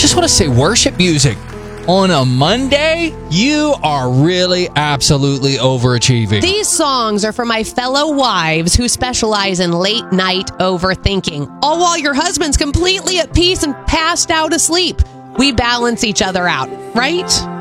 just want to say worship music on a Monday, you are really absolutely overachieving. These songs are for my fellow wives who specialize in late night overthinking, all while your husband's completely at peace and passed out asleep. We balance each other out, right?